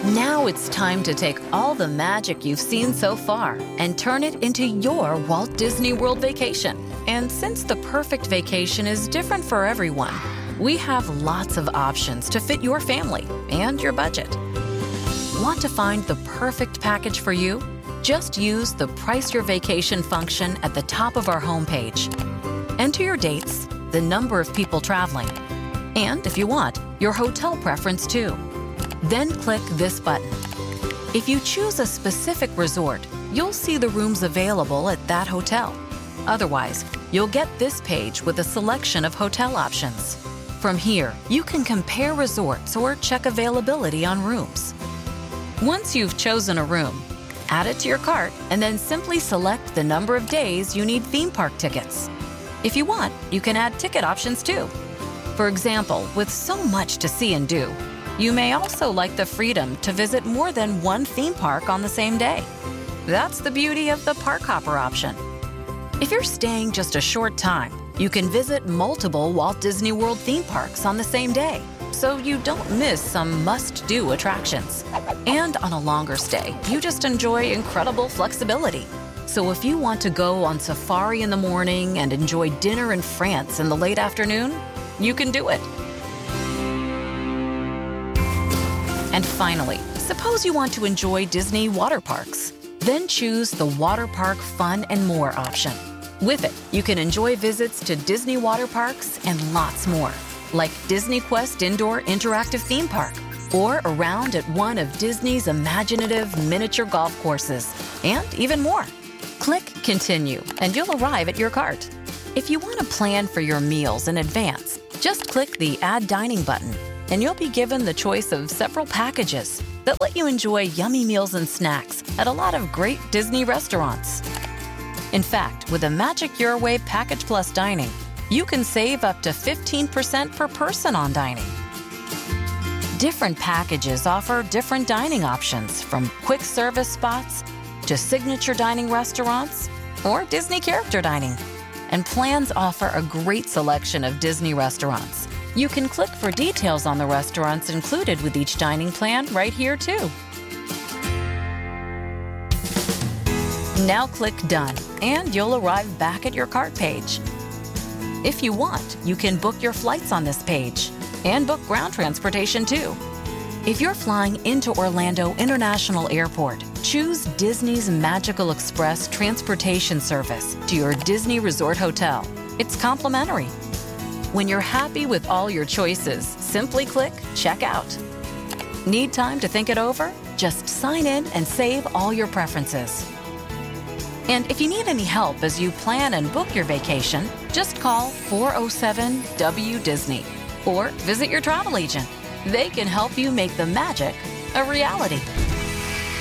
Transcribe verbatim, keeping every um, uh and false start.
Now it's time to take all the magic you've seen so far and turn it into your Walt Disney World vacation. And since the perfect vacation is different for everyone, we have lots of options to fit your family and your budget. Want to find the perfect package for you? Just use the Price Your Vacation function at the top of our homepage. Enter your dates, the number of people traveling, and if you want, your hotel preference too. Then click this button. If you choose a specific resort, you'll see the rooms available at that hotel. Otherwise, you'll get this page with a selection of hotel options. From here, you can compare resorts or check availability on rooms. Once you've chosen a room, add it to your cart and then simply select the number of days you need theme park tickets. If you want, you can add ticket options too. For example, with so much to see and do, you may also like the freedom to visit more than one theme park on the same day. That's the beauty of the Park Hopper option. If you're staying just a short time, you can visit multiple Walt Disney World theme parks on the same day, so you don't miss some must-do attractions. And on a longer stay, you just enjoy incredible flexibility. So if you want to go on safari in the morning and enjoy dinner in France in the late afternoon, you can do it. And finally, suppose you want to enjoy Disney water parks. Then choose the Water Park Fun and More option. With it, you can enjoy visits to Disney water parks and lots more, like Disney Quest Indoor Interactive Theme Park, or around at one of Disney's imaginative miniature golf courses, and even more. Click Continue, and you'll arrive at your cart. If you want to plan for your meals in advance, just click the Add Dining button, and you'll be given the choice of several packages that let you enjoy yummy meals and snacks at a lot of great Disney restaurants. In fact, with a Magic Your Way Package Plus Dining, you can save up to fifteen percent per person on dining. Different packages offer different dining options, from quick service spots to signature dining restaurants or Disney character dining. And plans offer a great selection of Disney restaurants. You can click for details on the restaurants included with each dining plan right here too. Now click Done, and you'll arrive back at your cart page. If you want, you can book your flights on this page and book ground transportation too. If you're flying into Orlando International Airport, choose Disney's Magical Express transportation service to your Disney Resort Hotel. It's complimentary. When you're happy with all your choices, simply click Check Out. Need time to think it over? Just sign in and save all your preferences. And if you need any help as you plan and book your vacation, just call four oh seven W Disney or visit your travel agent. They can help you make the magic a reality.